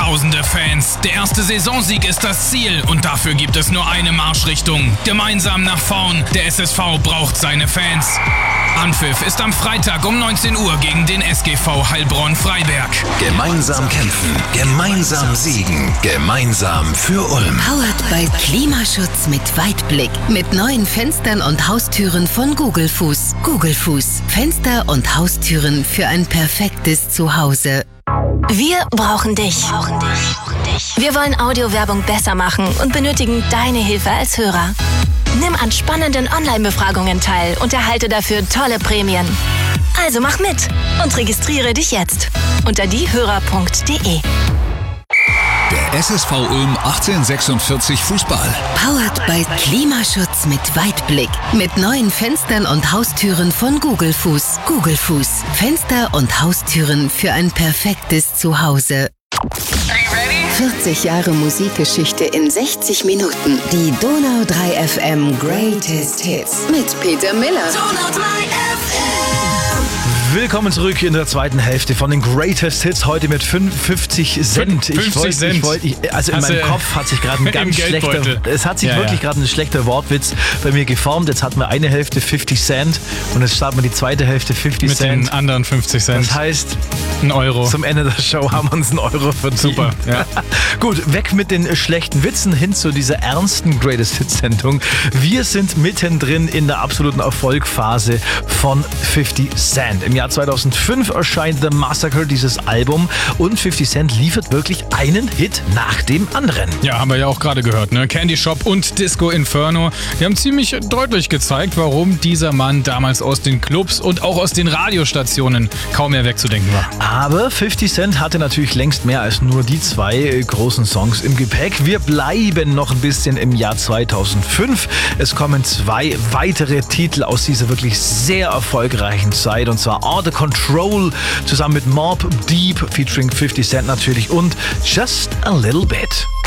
Tausende Fans. Der erste Saisonsieg ist das Ziel und dafür gibt es nur eine Marschrichtung. Gemeinsam nach vorn. Der SSV braucht seine Fans. Anpfiff ist am Freitag um 19 Uhr gegen den SGV Heilbronn-Freiberg. Gemeinsam kämpfen, gemeinsam siegen, gemeinsam für Ulm. Powered by Klimaschutz mit Weitblick. Mit neuen Fenstern und Haustüren von Gugelfuß. Gugelfuß. Fenster und Haustüren für ein perfektes Zuhause. Wir brauchen dich. Wir wollen Audiowerbung besser machen und benötigen deine Hilfe als Hörer. Nimm an spannenden Online-Befragungen teil und erhalte dafür tolle Prämien. Also mach mit und registriere dich jetzt unter diehörer.de. Der SSV Ulm 1846 Fußball. Powered by Klimaschutz mit Weitblick. Mit neuen Fenstern und Haustüren von Gugelfuß. Gugelfuß. Fenster und Haustüren für ein perfektes Zuhause. 40 Jahre Musikgeschichte in 60 Minuten. Die Donau 3 FM Greatest Hits mit Peter Miller. Donau 3 FM. Willkommen zurück in der zweiten Hälfte von den Greatest Hits, heute mit 50 Cent. 50 Cent. Also in meinem Kopf hat sich gerade ein ganz schlechter, gerade ein schlechter Wortwitz bei mir geformt. Jetzt hatten wir eine Hälfte 50 Cent und jetzt starten wir die zweite Hälfte 50 mit Cent. Mit den anderen 50 Cent. Das heißt, €1. Zum Ende der Show haben wir uns €1 verdient. Super, ja. Gut, weg mit den schlechten Witzen hin zu dieser ernsten Greatest Hits Sendung. Wir sind mittendrin in der absoluten Erfolgphase von 50 Cent. Im Jahr 2005 erscheint The Massacre, dieses Album, und 50 Cent liefert wirklich einen Hit nach dem anderen. Ja, haben wir ja auch gerade gehört, ne? Candy Shop und Disco Inferno. Die haben ziemlich deutlich gezeigt, warum dieser Mann damals aus den Clubs und auch aus den Radiostationen kaum mehr wegzudenken war. Aber 50 Cent hatte natürlich längst mehr als nur die zwei großen Songs im Gepäck. Wir bleiben noch ein bisschen im Jahr 2005. Es kommen zwei weitere Titel aus dieser wirklich sehr erfolgreichen Zeit, und zwar Out of Control zusammen mit Mobb Deep featuring 50 Cent natürlich und Just a Little Bit.